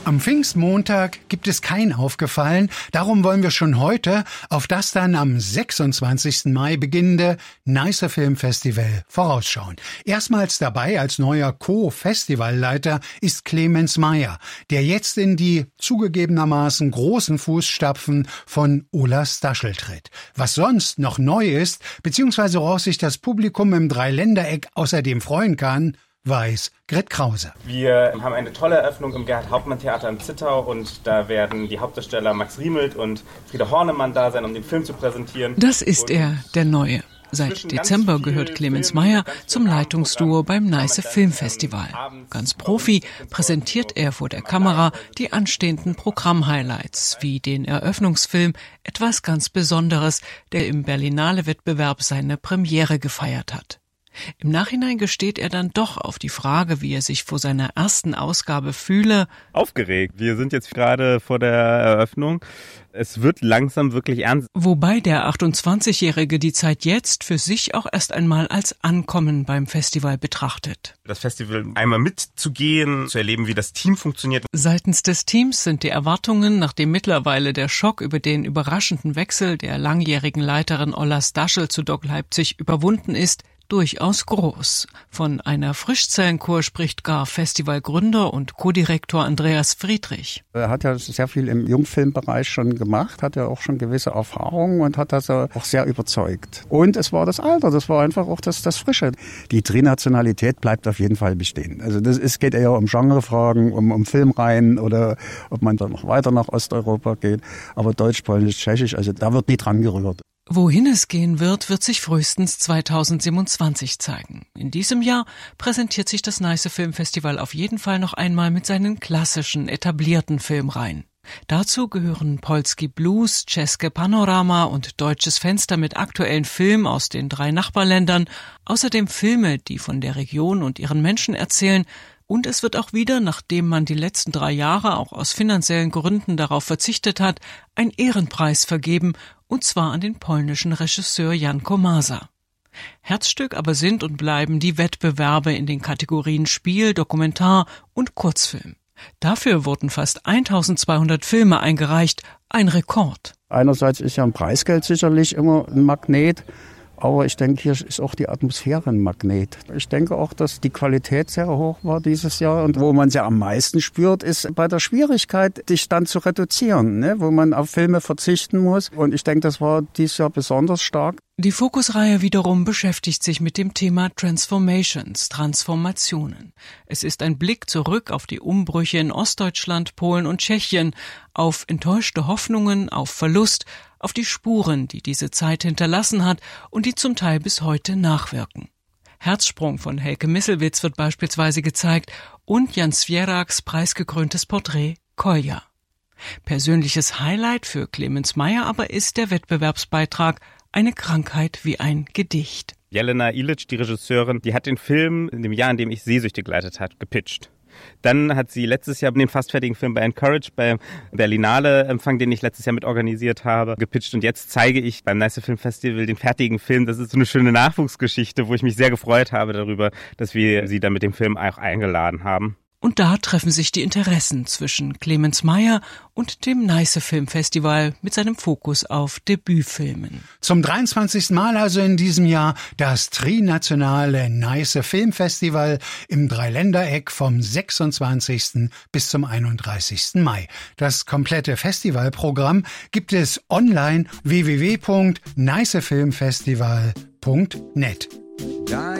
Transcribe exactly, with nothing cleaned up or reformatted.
Am Pfingstmontag gibt es kein Aufgefallen, darum wollen wir schon heute auf das dann am sechsundzwanzigsten Mai beginnende Neiße Filmfestival vorausschauen. Erstmals dabei als neuer Co-Festivalleiter ist Clemens Meyer, der jetzt in die zugegebenermaßen großen Fußstapfen von Ola Staschel tritt. Was sonst noch neu ist, beziehungsweise woraus sich das Publikum im Dreiländereck außerdem freuen kann, weiß Grit Krause. Wir haben eine tolle Eröffnung im Gerhard-Hauptmann-Theater in Zittau und da werden die Hauptdarsteller Max Riemelt und Frieda Hornemann da sein, um den Film zu präsentieren. Das ist er, der Neue. Seit Dezember gehört Clemens Meyer zum Leitungsduo beim Neiße Filmfestival. Ganz Profi präsentiert er vor der Kamera die anstehenden Programm-Highlights, wie den Eröffnungsfilm Etwas ganz Besonderes, der im Berlinale-Wettbewerb seine Premiere gefeiert hat. Im Nachhinein gesteht er dann doch auf die Frage, wie er sich vor seiner ersten Ausgabe fühle. Aufgeregt. Wir sind jetzt gerade vor der Eröffnung. Es wird langsam wirklich ernst. Wobei der achtundzwanzigjährige die Zeit jetzt für sich auch erst einmal als Ankommen beim Festival betrachtet. Das Festival einmal mitzugehen, zu erleben, wie das Team funktioniert. Seitens des Teams sind die Erwartungen, nachdem mittlerweile der Schock über den überraschenden Wechsel der langjährigen Leiterin Ola Staschel zu Doc Leipzig überwunden ist, durchaus groß. Von einer Frischzellenkur spricht gar Festivalgründer und Co-Direktor Andreas Friedrich. Er hat ja sehr viel im Jungfilmbereich schon gemacht, hat ja auch schon gewisse Erfahrungen und hat das auch sehr überzeugt. Und es war das Alter, das war einfach auch das, das Frische. Die Trinationalität bleibt auf jeden Fall bestehen. Also das ist, geht eher um Genrefragen, um, um Filmreihen oder ob man dann noch weiter nach Osteuropa geht. Aber Deutsch, Polnisch, Tschechisch, also da wird nie dran gerührt. Wohin es gehen wird, wird sich frühestens zweitausendsiebenundzwanzig zeigen. In diesem Jahr präsentiert sich das Neiße Filmfestival auf jeden Fall noch einmal mit seinen klassischen, etablierten Filmreihen. Dazu gehören Polski Blues, České Panorama und Deutsches Fenster mit aktuellen Filmen aus den drei Nachbarländern, außerdem Filme, die von der Region und ihren Menschen erzählen. Und es wird auch wieder, nachdem man die letzten drei Jahre auch aus finanziellen Gründen darauf verzichtet hat, ein Ehrenpreis vergeben, und zwar an den polnischen Regisseur Jan Komasa. Herzstück aber sind und bleiben die Wettbewerbe in den Kategorien Spiel, Dokumentar und Kurzfilm. Dafür wurden fast eintausendzweihundert Filme eingereicht, ein Rekord. Einerseits ist ja ein Preisgeld sicherlich immer ein Magnet. Aber ich denke, hier ist auch die Atmosphäre ein Magnet. Ich denke auch, dass die Qualität sehr hoch war dieses Jahr. Und wo man es ja am meisten spürt, ist bei der Schwierigkeit, dich dann zu reduzieren, ne? Wo man auf Filme verzichten muss. Und ich denke, das war dieses Jahr besonders stark. Die Fokusreihe wiederum beschäftigt sich mit dem Thema Transformations, Transformationen. Es ist ein Blick zurück auf die Umbrüche in Ostdeutschland, Polen und Tschechien, auf enttäuschte Hoffnungen, auf Verlust, auf die Spuren, die diese Zeit hinterlassen hat und die zum Teil bis heute nachwirken. Herzsprung von Helke Misselwitz wird beispielsweise gezeigt und Jan Swieraks preisgekröntes Porträt Kolja. Persönliches Highlight für Clemens Meyer aber ist der Wettbewerbsbeitrag Eine Krankheit wie ein Gedicht. Jelena Ilic, die Regisseurin, die hat den Film in dem Jahr, in dem ich Sehsüchte geleitet habe, gepitcht. Dann hat sie letztes Jahr den fast fertigen Film bei Encourage, beim Berlinale-Empfang, den ich letztes Jahr mitorganisiert habe, gepitcht. Und jetzt zeige ich beim Neiße Filmfestival den fertigen Film. Das ist so eine schöne Nachwuchsgeschichte, wo ich mich sehr gefreut habe darüber, dass wir sie dann mit dem Film auch eingeladen haben. Und da treffen sich die Interessen zwischen Clemens Meyer und dem Neiße Filmfestival mit seinem Fokus auf Debütfilmen. Zum dreiundzwanzigsten Mal also in diesem Jahr das trinationale Neiße Filmfestival im Dreiländereck vom sechsundzwanzigsten bis zum einunddreißigsten Mai. Das komplette Festivalprogramm gibt es online w w w punkt neiße filmfestival punkt net.